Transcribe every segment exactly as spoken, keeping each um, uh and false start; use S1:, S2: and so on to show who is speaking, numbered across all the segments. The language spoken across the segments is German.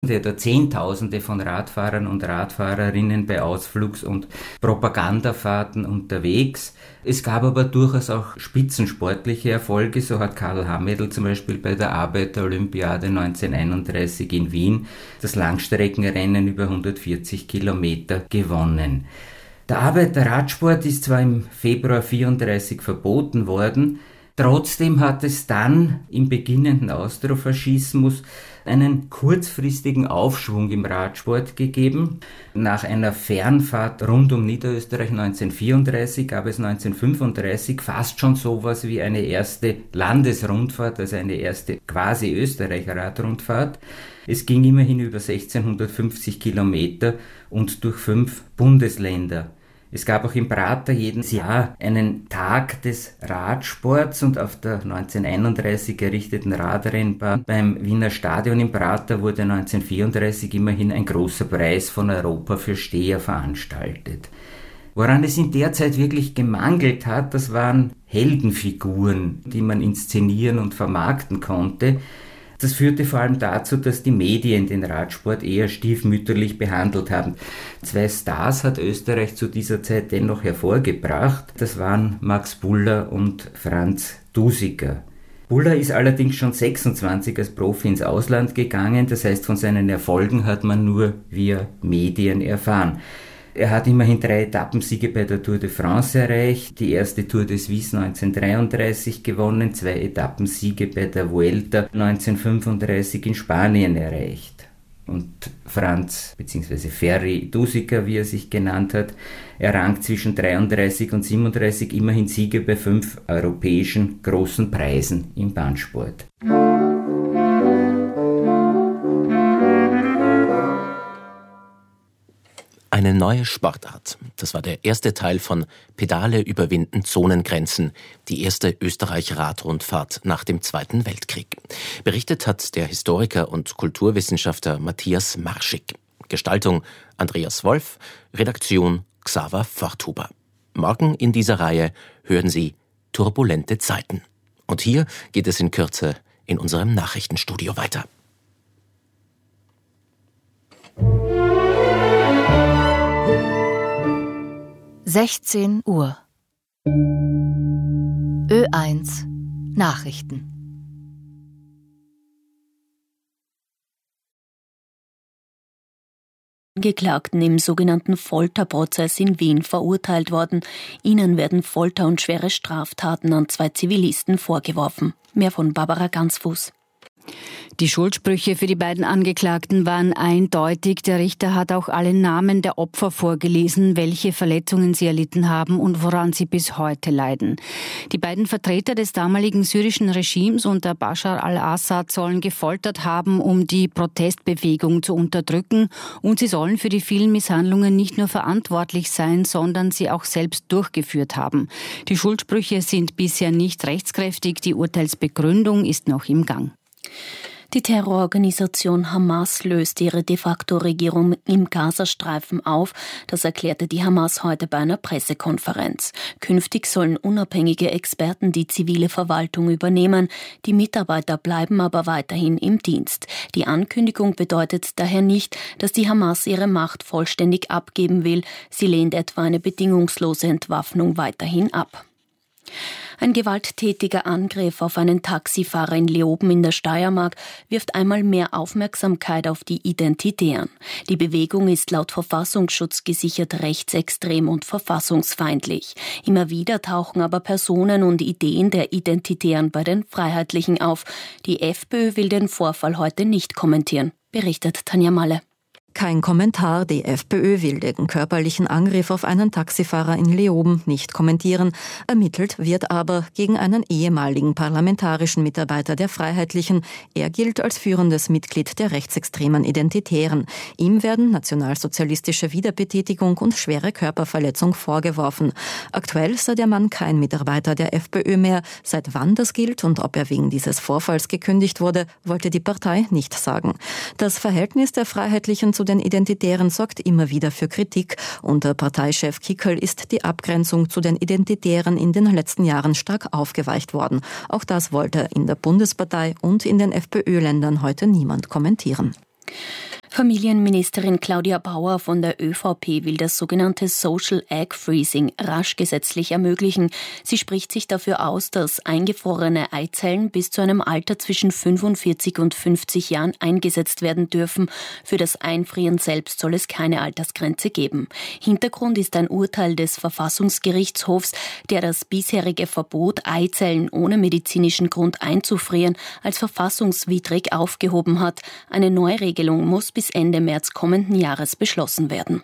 S1: Der hat Zehntausende von Radfahrern und Radfahrerinnen bei Ausflugs- und Propagandafahrten unterwegs. Es gab aber durchaus auch spitzensportliche Erfolge. So hat Karl Hamädl zum Beispiel bei der Arbeiter-Olympiade neunzehnhunderteinunddreißig in Wien das Langstreckenrennen über hundertvierzig Kilometer gewonnen. Der Arbeiterradsport ist zwar im Februar vierunddreißig verboten worden, trotzdem hat es dann im beginnenden Austrofaschismus einen kurzfristigen Aufschwung im Radsport gegeben. Nach einer Fernfahrt rund um Niederösterreich neunzehnhundertvierunddreißig gab es neunzehnhundertfünfunddreißig fast schon sowas wie eine erste Landesrundfahrt, also eine erste quasi Österreich-Radrundfahrt. Es ging immerhin über sechzehnhundertfünfzig Kilometer und durch fünf Bundesländer. Es gab auch im Prater jedes Jahr einen Tag des Radsports und auf der neunzehnhunderteinunddreißig errichteten Radrennbahn beim Wiener Stadion im Prater wurde neunzehnhundertvierunddreißig immerhin ein großer Preis von Europa für Steher veranstaltet. Woran es in der Zeit wirklich gemangelt hat, das waren Heldenfiguren, die man inszenieren und vermarkten konnte. Das führte vor allem dazu, dass die Medien den Radsport eher stiefmütterlich behandelt haben. Zwei Stars hat Österreich zu dieser Zeit dennoch hervorgebracht. Das waren Max Buller und Franz Dusiker. Buller ist allerdings schon sechsundzwanzig als Profi ins Ausland gegangen, das heißt, von seinen Erfolgen hat man nur via Medien erfahren. Er hat immerhin drei Etappensiege bei der Tour de France erreicht, die erste Tour de Suisse neunzehnhundertdreiunddreißig gewonnen, zwei Etappensiege bei der Vuelta neunzehnhundertfünfunddreißig in Spanien erreicht. Und Franz bzw. Ferry Dusiker, wie er sich genannt hat, errang zwischen dreiunddreißig und siebenunddreißig immerhin Siege bei fünf europäischen großen Preisen im Bahnsport.
S2: Eine neue Sportart. Das war der erste Teil von Pedale überwinden Zonengrenzen, die erste Österreich-Radrundfahrt nach dem Zweiten Weltkrieg. Berichtet hat der Historiker und Kulturwissenschaftler Matthias Marschig. Gestaltung Andreas Wolf, Redaktion Xaver Forthuber. Morgen in dieser Reihe hören Sie Turbulente Zeiten. Und hier geht es in Kürze in unserem Nachrichtenstudio weiter.
S3: sechzehn Uhr. Ö eins Nachrichten.
S4: Angeklagten im sogenannten Folterprozess in Wien verurteilt worden. Ihnen werden Folter und schwere Straftaten an zwei Zivilisten vorgeworfen. Mehr von Barbara Gansfuß.
S5: Die Schuldsprüche für die beiden Angeklagten waren eindeutig. Der Richter hat auch alle Namen der Opfer vorgelesen, welche Verletzungen sie erlitten haben und woran sie bis heute leiden. Die beiden Vertreter des damaligen syrischen Regimes unter Bashar al-Assad sollen gefoltert haben, um die Protestbewegung zu unterdrücken. Und sie sollen für die vielen Misshandlungen nicht nur verantwortlich sein, sondern sie auch selbst durchgeführt haben. Die Schuldsprüche sind bisher nicht rechtskräftig. Die Urteilsbegründung ist noch im Gang.
S4: Die Terrororganisation Hamas löst ihre de facto Regierung im Gazastreifen auf. Das erklärte die Hamas heute bei einer Pressekonferenz. Künftig sollen unabhängige Experten die zivile Verwaltung übernehmen. Die Mitarbeiter bleiben aber weiterhin im Dienst. Die Ankündigung bedeutet daher nicht, dass die Hamas ihre Macht vollständig abgeben will. Sie lehnt etwa eine bedingungslose Entwaffnung weiterhin ab. Ein gewalttätiger Angriff auf einen Taxifahrer in Leoben in der Steiermark wirft einmal mehr Aufmerksamkeit auf die Identitären. Die Bewegung ist laut Verfassungsschutz gesichert rechtsextrem und verfassungsfeindlich. Immer wieder tauchen aber Personen und Ideen der Identitären bei den Freiheitlichen auf. Die FPÖ will den Vorfall heute nicht kommentieren, berichtet Tanja Malle.
S6: Kein Kommentar. Die FPÖ will den körperlichen Angriff auf einen Taxifahrer in Leoben nicht kommentieren. Ermittelt wird aber gegen einen ehemaligen parlamentarischen Mitarbeiter der Freiheitlichen. Er gilt als führendes Mitglied der rechtsextremen Identitären. Ihm werden nationalsozialistische Wiederbetätigung und schwere Körperverletzung vorgeworfen. Aktuell sei der Mann kein Mitarbeiter der FPÖ mehr. Seit wann das gilt und ob er wegen dieses Vorfalls gekündigt wurde, wollte die Partei nicht sagen. Das Verhältnis der Freiheitlichen zu den Identitären sorgt immer wieder für Kritik. Unter Parteichef Kickl ist die Abgrenzung zu den Identitären in den letzten Jahren stark aufgeweicht worden. Auch das wollte in der Bundespartei und in den FPÖ-Ländern heute niemand kommentieren.
S4: Familienministerin Claudia Bauer von der ÖVP will das sogenannte Social Egg Freezing rasch gesetzlich ermöglichen. Sie spricht sich dafür aus, dass eingefrorene Eizellen bis zu einem Alter zwischen fünfundvierzig und fünfzig Jahren eingesetzt werden dürfen. Für das Einfrieren selbst soll es keine Altersgrenze geben. Hintergrund ist ein Urteil des Verfassungsgerichtshofs, der das bisherige Verbot, Eizellen ohne medizinischen Grund einzufrieren, als verfassungswidrig aufgehoben hat. Eine Neuregelung muss bis Ende März kommenden Jahres beschlossen werden.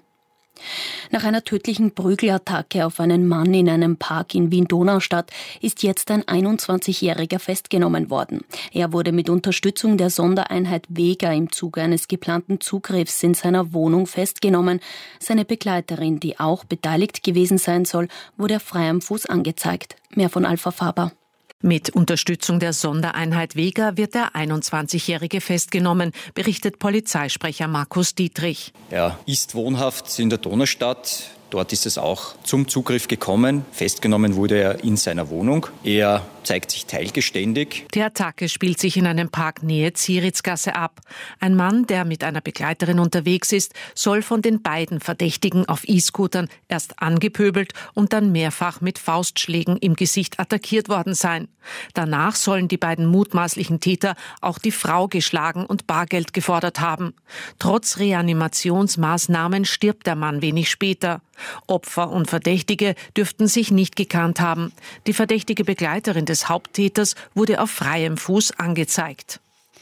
S4: Nach einer tödlichen Prügelattacke auf einen Mann in einem Park in Wien-Donaustadt ist jetzt ein einundzwanzigjähriger festgenommen worden. Er wurde mit Unterstützung der Sondereinheit Vega im Zuge eines geplanten Zugriffs in seiner Wohnung festgenommen. Seine Begleiterin, die auch beteiligt gewesen sein soll, wurde frei am Fuß angezeigt. Mehr von Alpha Faber.
S7: Mit Unterstützung der Sondereinheit Vega wird der einundzwanzigjährige festgenommen, berichtet Polizeisprecher Markus Dietrich.
S8: Er ist wohnhaft in der Donaustadt. Dort ist es auch zum Zugriff gekommen. Festgenommen wurde er in seiner Wohnung. Er zeigt sich teilgeständig.
S7: Die Attacke spielt sich in einem Park nähe Zieritzgasse ab. Ein Mann, der mit einer Begleiterin unterwegs ist, soll von den beiden Verdächtigen auf E-Scootern erst angepöbelt und dann mehrfach mit Faustschlägen im Gesicht attackiert worden sein. Danach sollen die beiden mutmaßlichen Täter auch die Frau geschlagen und Bargeld gefordert haben. Trotz Reanimationsmaßnahmen stirbt der Mann wenig später. Opfer und Verdächtige dürften sich nicht gekannt haben. Die verdächtige Begleiterin des Haupttäters wurde auf freiem Fuß angezeigt.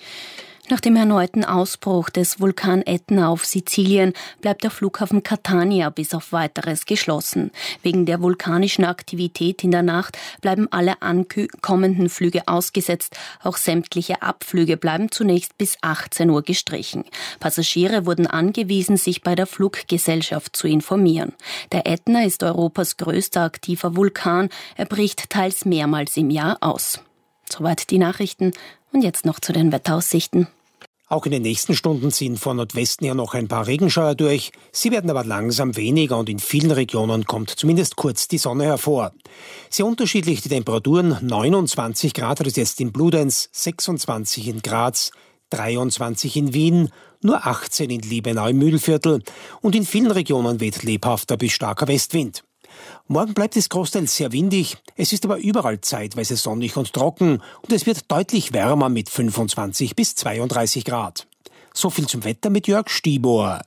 S4: Nach dem erneuten Ausbruch des Vulkan Ätna auf Sizilien bleibt der Flughafen Catania bis auf Weiteres geschlossen. Wegen der vulkanischen Aktivität in der Nacht bleiben alle ankommenden Flüge ausgesetzt. Auch sämtliche Abflüge bleiben zunächst bis achtzehn Uhr gestrichen. Passagiere wurden angewiesen, sich bei der Fluggesellschaft zu informieren. Der Ätna ist Europas größter aktiver Vulkan. Er bricht teils mehrmals im Jahr aus. Soweit die Nachrichten. Und jetzt noch zu den Wetteraussichten.
S9: Auch in den nächsten Stunden ziehen von Nordwesten her noch ein paar Regenschauer durch. Sie werden aber langsam weniger und in vielen Regionen kommt zumindest kurz die Sonne hervor. Sehr unterschiedlich die Temperaturen. neunundzwanzig Grad hat es jetzt in Bludenz, sechsundzwanzig in Graz, dreiundzwanzig in Wien, nur achtzehn in Liebenau im Mühlviertel. Und in vielen Regionen weht lebhafter bis starker Westwind. Morgen bleibt es großteils sehr windig, es ist aber überall zeitweise sonnig und trocken und es wird deutlich wärmer mit fünfundzwanzig bis zweiunddreißig Grad. So viel zum Wetter mit Jörg Stibor.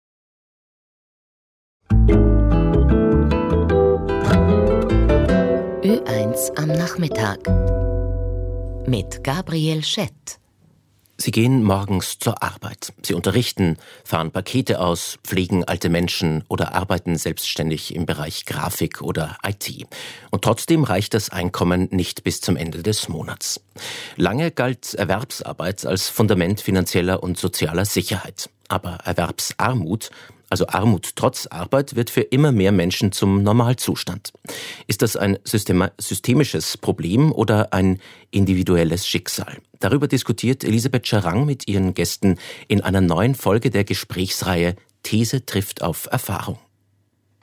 S3: Ö eins am Nachmittag mit Gabriel Schett.
S2: Sie gehen morgens zur Arbeit. Sie unterrichten, fahren Pakete aus, pflegen alte Menschen oder arbeiten selbstständig im Bereich Grafik oder I T. Und trotzdem reicht das Einkommen nicht bis zum Ende des Monats. Lange galt Erwerbsarbeit als Fundament finanzieller und sozialer Sicherheit. Aber Erwerbsarmut, also Armut trotz Arbeit, wird für immer mehr Menschen zum Normalzustand. Ist das ein systema- systemisches Problem oder ein individuelles Schicksal? Darüber diskutiert Elisabeth Scharang mit ihren Gästen in einer neuen Folge der Gesprächsreihe These trifft auf Erfahrung.